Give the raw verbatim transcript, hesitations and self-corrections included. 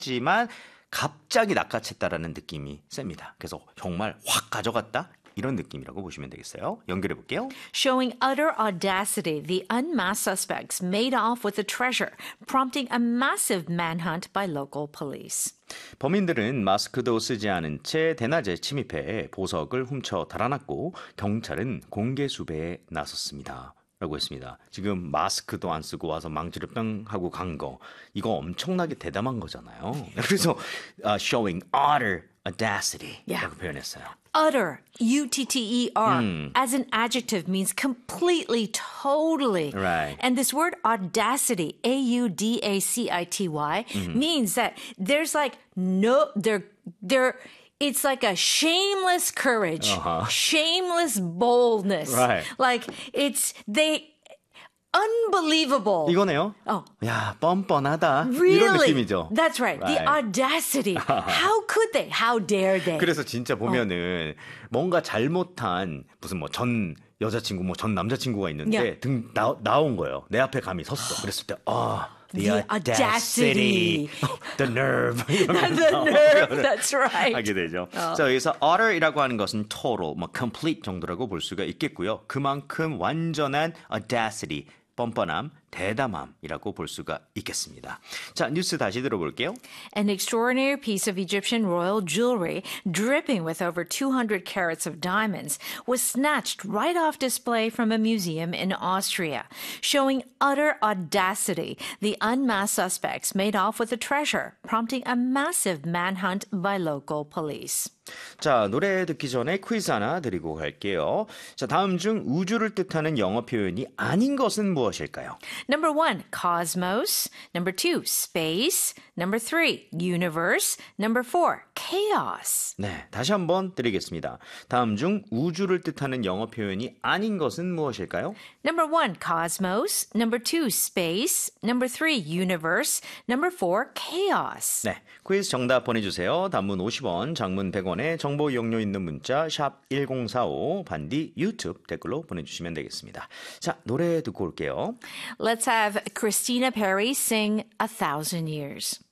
했지만 갑자기 낚아챘다라는 느낌이 셉니다. 그래서 정말 확 가져갔다? 이런 느낌이라고 보시면 되겠어요. 연결해 볼게요. Showing utter audacity, the unmasked suspects made off with the treasure, prompting a massive manhunt by local police. 범인들은 마스크도 쓰지 않은 채 대낮에 침입해 보석을 훔쳐 달아났고 경찰은 공개 수배에 나섰습니다. 라고 했습니다. 지금 마스크도 안 쓰고 와서 망치를 뿅 하고 간 거 이거 엄청나게 대담한 거잖아요. 그래서 uh, showing utter audacity Yeah. 라고 표현했어요. Utter, U T T E R, Mm. as an adjective means completely, totally. Right. And this word audacity, A U D A C I T Y, Mm-hmm. means that there's like no, there, there, it's like a shameless courage, Uh-huh. shameless boldness. Right. Like it's, they, unbelievable. 이거네요. 어. 야, 뻔뻔하다. Really? 이런 느낌이죠. That's right. The Right. audacity. How could they? How dare they? 그래서 진짜 보면은 뭔가 잘못한 무슨 뭐 전 여자친구 뭐 전 남자친구가 있는데 Yeah. 등 나, 나온 거예요. 내 앞에 감히 섰어. 그랬을 때 아, the, The audacity, the nerve, 이런 The 거 nerve. That's right. 하게 되죠. 자, 여기서 utter이라고 하는 것은 total, 뭐 complete 정도라고 볼 수가 있겠고요. 그만큼 완전한 audacity, 뻔뻔함, 대담함이라고 볼 수가 있겠습니다. 자, 뉴스 다시 들어볼게요. An extraordinary piece of Egyptian royal jewelry, dripping with over two hundred carats of diamonds, was snatched right off display from a museum in Austria. Showing utter audacity, the unmasked suspects made off with the treasure, prompting a massive manhunt by local police. 자, 노래 듣기 전에 퀴즈 하나 드리고 갈게요. 자, 다음 중 우주를 뜻하는 영어 표현이 아닌 것은 무엇일까요? Number one, cosmos. Number two, space. Number three, universe. Number four, chaos. 네, 다시 한번 드리겠습니다. 다음 중 우주를 뜻하는 영어 표현이 아닌 것은 무엇일까요? Number one, cosmos. Number two, space. Number three, universe. Number four, chaos. 네, 퀴즈 정답 보내주세요. 단문 오십 원, 장문 백 원에 정보 이용료 있는 문자 샵 일공사오, 반디 유튜브 댓글로 보내주시면 되겠습니다. 자, 노래 듣고 올게요. Let's have Christina Perri sing A Thousand Years.